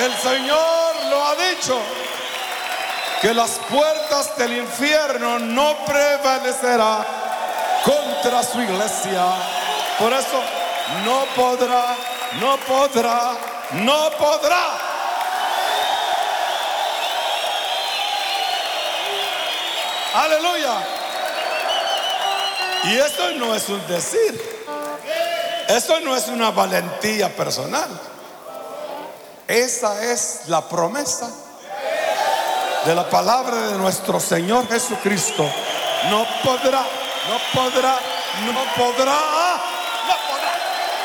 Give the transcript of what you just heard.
El Señor lo ha dicho, que las puertas del infierno no prevalecerán contra su iglesia. Por eso no podrá. Aleluya. Y esto no es un decir, esto no es una valentía personal. Esa es la promesa de la palabra de nuestro Señor Jesucristo. No podrá